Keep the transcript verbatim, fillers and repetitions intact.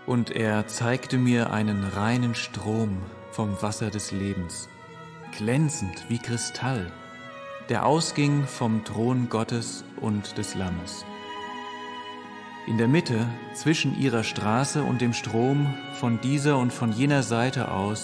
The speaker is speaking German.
Und er zeigte mir einen reinen Strom vom Wasser des Lebens, glänzend wie Kristall, der ausging vom Thron Gottes und des Lammes. In der Mitte, zwischen ihrer Straße und dem Strom, von dieser und von jener Seite aus,